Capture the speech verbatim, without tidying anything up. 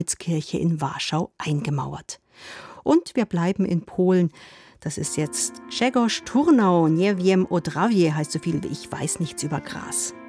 Kirche in Warschau eingemauert. Und wir bleiben in Polen. Das ist jetzt Grzegorz Turnau, Nie wiem o trawie, heißt so viel wie ich weiß nichts über Gras.